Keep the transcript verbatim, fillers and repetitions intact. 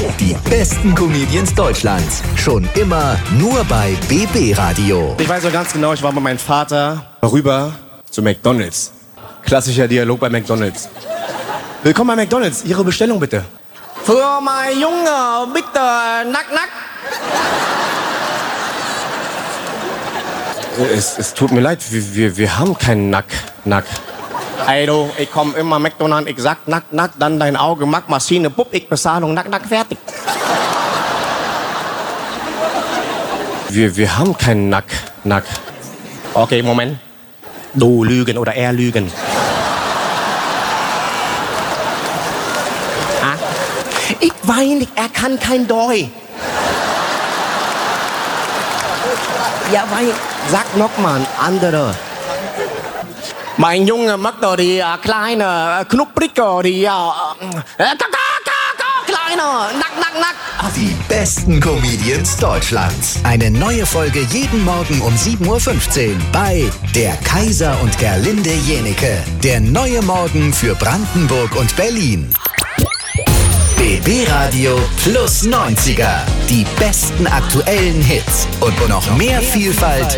Die besten Comedians Deutschlands. Schon immer nur bei B B Radio. Ich weiß noch ganz genau, ich war mit meinem Vater rüber zu McDonald's. Klassischer Dialog bei McDonald's. Willkommen bei McDonald's. Ihre Bestellung bitte. Für mein Junge, bitte, nack, nack. Es, es tut mir leid, wir, wir, wir haben keinen Nack, Nack. Ey du, ich komm immer McDonald's, ich sag nack, nack, dann dein Auge, mag Maschine, pupp, ich Bezahlung, nack, nack, fertig. Wir, wir haben keinen Nack, Nack. Okay, Moment. Du lügen oder er lügen. Ah? Ich weiß nicht, er kann kein Deutsch. Ja, weil, sag noch mal ein anderer. Mein Junge mag doch die äh, kleine, äh, knupprige, die, ja, äh, äh, kleine, nack, nack, nack. Die besten Comedians Deutschlands. Eine neue Folge jeden Morgen um sieben Uhr fünfzehn bei Der Kaiser und Gerlinde Jenike. Der neue Morgen für Brandenburg und Berlin. B B Radio Plus neunziger. Die besten aktuellen Hits und noch mehr Vielfalt